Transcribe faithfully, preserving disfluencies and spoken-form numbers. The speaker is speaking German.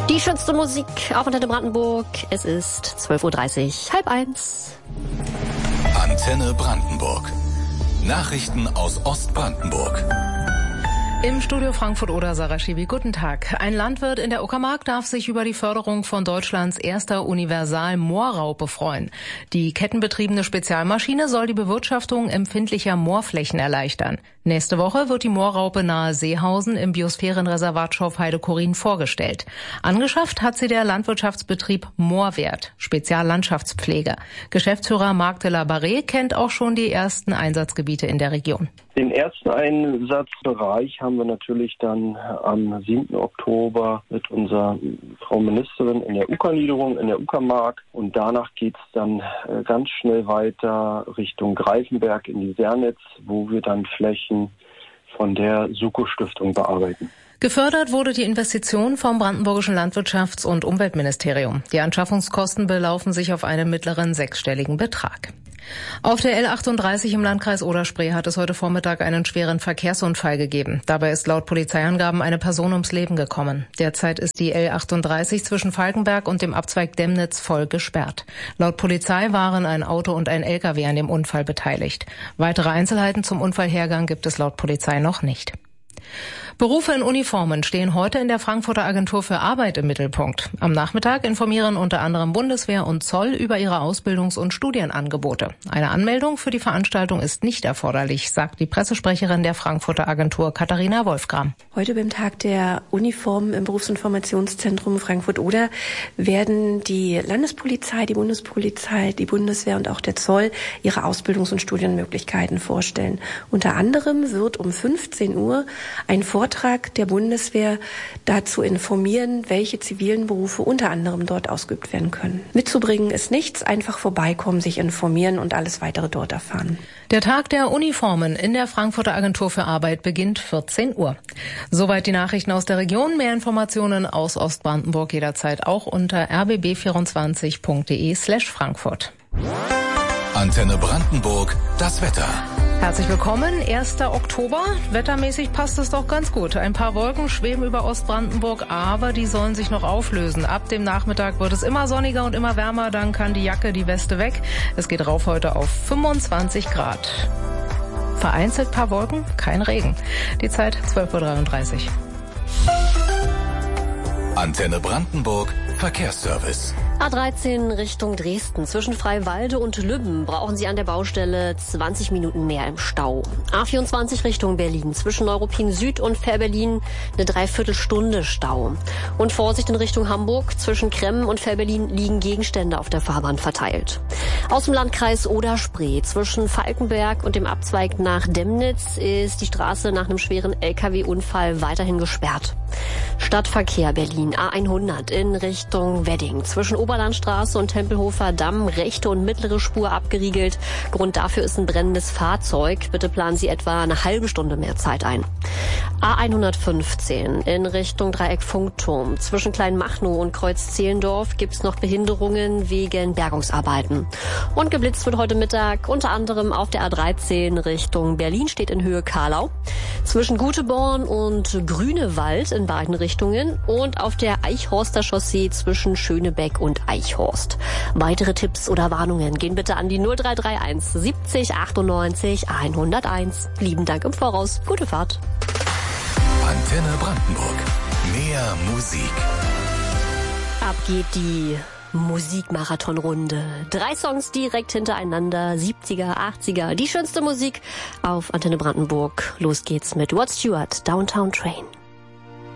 Die schönste Musik auf Antenne Brandenburg. Es ist zwölf Uhr dreißig, halb eins. Antenne Brandenburg. Nachrichten aus Ostbrandenburg. Im Studio Frankfurt-Oder Sarah Schiwi, guten Tag. Ein Landwirt in der Uckermark darf sich über die Förderung von Deutschlands erster Universal-Moorraupe freuen. Die kettenbetriebene Spezialmaschine soll die Bewirtschaftung empfindlicher Moorflächen erleichtern. Nächste Woche wird die Moorraupe nahe Seehausen im Biosphärenreservat Schorfheide-Chorin vorgestellt. Angeschafft hat sie der Landwirtschaftsbetrieb Moorwert, Speziallandschaftspflege. Geschäftsführer Marc de la Barré kennt auch schon die ersten Einsatzgebiete in der Region. Den ersten Einsatzbereich haben wir natürlich dann am siebten Oktober mit unserer Frau Ministerin in der Uckerniederung, in der Uckermark. Und danach geht es dann ganz schnell weiter Richtung Greifenberg in die Sernitz, wo wir dann Flächen von der Suko-Stiftung bearbeiten. Gefördert wurde die Investition vom brandenburgischen Landwirtschafts- und Umweltministerium. Die Anschaffungskosten belaufen sich auf einen mittleren sechsstelligen Betrag. Auf der L achtunddreißig im Landkreis Oder-Spree hat es heute Vormittag einen schweren Verkehrsunfall gegeben. Dabei ist laut Polizeiangaben eine Person ums Leben gekommen. Derzeit ist die L achtunddreißig zwischen Falkenberg und dem Abzweig Demnitz voll gesperrt. Laut Polizei waren ein Auto und ein L K W an dem Unfall beteiligt. Weitere Einzelheiten zum Unfallhergang gibt es laut Polizei noch nicht. Berufe in Uniformen stehen heute in der Frankfurter Agentur für Arbeit im Mittelpunkt. Am Nachmittag informieren unter anderem Bundeswehr und Zoll über ihre Ausbildungs- und Studienangebote. Eine Anmeldung für die Veranstaltung ist nicht erforderlich, sagt die Pressesprecherin der Frankfurter Agentur Katharina Wolfgram. Heute beim Tag der Uniformen im Berufsinformationszentrum Frankfurt-Oder werden die Landespolizei, die Bundespolizei, die Bundeswehr und auch der Zoll ihre Ausbildungs- und Studienmöglichkeiten vorstellen. Unter anderem wird um fünfzehn Uhr ein Vortrag der Bundeswehr dazu informieren, welche zivilen Berufe unter anderem dort ausgeübt werden können. Mitzubringen ist nichts, einfach vorbeikommen, sich informieren und alles weitere dort erfahren. Der Tag der Uniformen in der Frankfurter Agentur für Arbeit beginnt vierzehn Uhr. Soweit die Nachrichten aus der Region. Mehr Informationen aus Ostbrandenburg jederzeit auch unter r b b vierundzwanzig punkt d e slash Frankfurt. Antenne Brandenburg, das Wetter. Herzlich willkommen, erster Oktober. Wettermäßig passt es doch ganz gut. Ein paar Wolken schweben über Ostbrandenburg, aber die sollen sich noch auflösen. Ab dem Nachmittag wird es immer sonniger und immer wärmer, dann kann die Jacke, die Weste weg. Es geht rauf heute auf fünfundzwanzig Grad. Vereinzelt paar Wolken, kein Regen. Die Zeit zwölf Uhr dreiunddreißig. Antenne Brandenburg, Verkehrsservice. A dreizehn Richtung Dresden. Zwischen Freiwalde und Lübben brauchen Sie an der Baustelle zwanzig Minuten mehr im Stau. A vierundzwanzig Richtung Berlin. Zwischen Neuruppin Süd und Fährberlin eine Dreiviertelstunde Stau. Und Vorsicht in Richtung Hamburg. Zwischen Kremmen und Fährberlin liegen Gegenstände auf der Fahrbahn verteilt. Aus dem Landkreis Oder-Spree. Zwischen Falkenberg und dem Abzweig nach Demnitz ist die Straße nach einem schweren L K W-Unfall weiterhin gesperrt. Stadtverkehr Berlin. A hundert in Richtung Wedding. Zwischen Oberlandstraße und Tempelhofer Damm rechte und mittlere Spur abgeriegelt. Grund dafür ist ein brennendes Fahrzeug. Bitte planen Sie etwa eine halbe Stunde mehr Zeit ein. A hundertfünfzehn in Richtung Dreieck Funkturm. Zwischen Kleinmachnow und Kreuz Zehlendorf gibt's noch Behinderungen wegen Bergungsarbeiten. Und geblitzt wird heute Mittag unter anderem auf der A dreizehn Richtung Berlin, steht in Höhe Karlau. Zwischen Guteborn und Grünewald in beiden Richtungen und auf der Eichhorster Chaussee zwischen Schönebeck und Eichhorst. Weitere Tipps oder Warnungen gehen bitte an die null drei drei eins siebzig achtundneunzig hunderteins. Lieben Dank im Voraus. Gute Fahrt. Antenne Brandenburg. Mehr Musik. Ab geht die Musikmarathonrunde. Drei Songs direkt hintereinander. siebziger, achtziger. Die schönste Musik auf Antenne Brandenburg. Los geht's mit Rod Stewart, Downtown Train.